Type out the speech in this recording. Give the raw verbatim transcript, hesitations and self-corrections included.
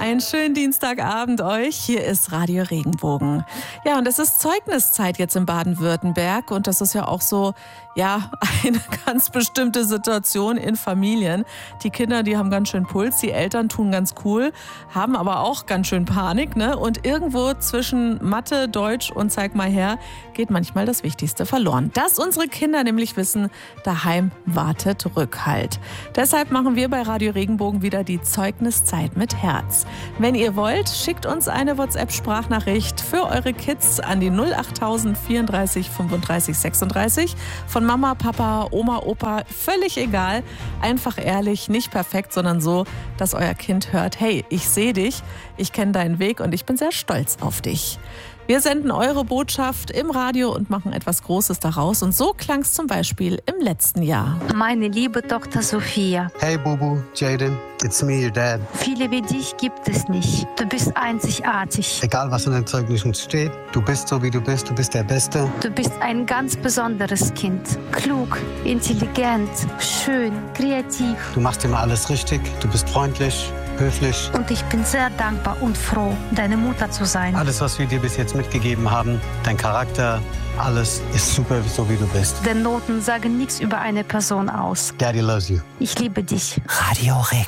Einen schönen Dienstagabend euch. Hier ist Radio Regenbogen. Ja, und es ist Zeugniszeit jetzt in Baden-Württemberg. Und das ist ja auch so, ja, eine ganz bestimmte Situation in Familien. Die Kinder, die haben ganz schön Puls, die Eltern tun ganz cool, haben aber auch ganz schön Panik, ne? Und irgendwo zwischen Mathe, Deutsch und Zeig mal her geht manchmal das Wichtigste verloren. Dass unsere Kinder nämlich wissen, daheim wartet Rückhalt. Deshalb machen wir bei Radio Regenbogen wieder die Zeugniszeit mit Herz. Wenn ihr wollt, schickt uns eine WhatsApp-Sprachnachricht für eure Kids an die null achttausend vierunddreißig fünfunddreißig sechsunddreißig. Von Mama, Papa, Oma, Opa, völlig egal. Einfach ehrlich, nicht perfekt, sondern so, dass euer Kind hört, hey, ich sehe dich, ich kenne deinen Weg und ich bin sehr stolz auf dich. Wir senden eure Botschaft im Radio und machen etwas Großes daraus. Und so klang es zum Beispiel im letzten Jahr. Meine liebe Tochter Sophia. Hey Bubu, Jaden, it's me, your dad. Viele wie dich gibt es nicht. Du bist einzigartig. Egal, was in den Zeugnissen steht, du bist so, wie du bist, du bist der Beste. Du bist ein ganz besonderes Kind. Klug, intelligent, schön, kreativ. Du machst immer alles richtig, du bist freundlich, höflich. Und ich bin sehr dankbar und froh, deine Mutter zu sein. Alles, was wir dir bis jetzt mitgegeben haben, dein Charakter, alles ist super, so wie du bist. Denn Noten sagen nichts über eine Person aus. Daddy loves you. Ich liebe dich. Radio Regen.